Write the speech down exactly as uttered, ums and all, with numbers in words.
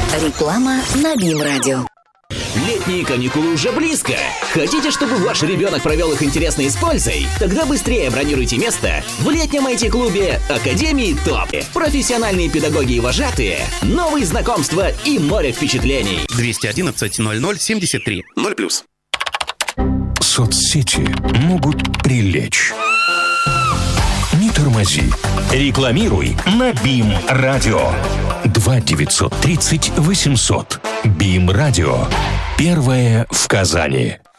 Реклама на БИМ-радио. Летние каникулы уже близко. Хотите, чтобы ваш ребенок провел их интересно и с пользой? Тогда быстрее бронируйте место в летнем ай ти-клубе Академии ТОП. Профессиональные педагоги и вожатые, новые знакомства и море впечатлений. двести одиннадцать ноль ноль семьдесят три ноль плюс. Соцсети могут прилечь. Не тормози. Рекламируй на БИМ-радио. два девятьсот тридцать восемьсот. БИМ-радио. Первое в Казани.